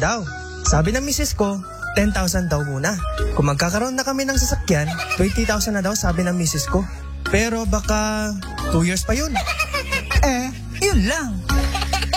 daw. Sabi ng misis ko, 10,000 daw muna. Kung magkakaroon na kami ng sasakyan, 20,000 na daw sabi ng misis ko. Pero baka 2 years pa yun. Yun lang.